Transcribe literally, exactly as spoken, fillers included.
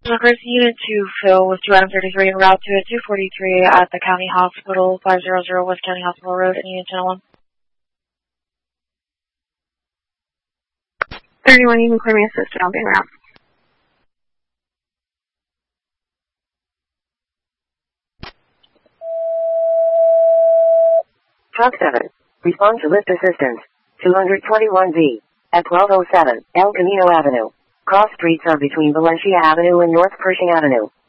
Request Unit two, Phil, with two Adam thirty-three en route to a two forty-three at the County Hospital, five hundred West County Hospital Road, and Unit channel one. thirty-one, you can clear me assisted, I'll be en route. Truck seven, respond to lift assistance, two twenty-one V, at twelve oh seven, El Camino Avenue. Cross streets are between Valencia Avenue and North Pershing Avenue.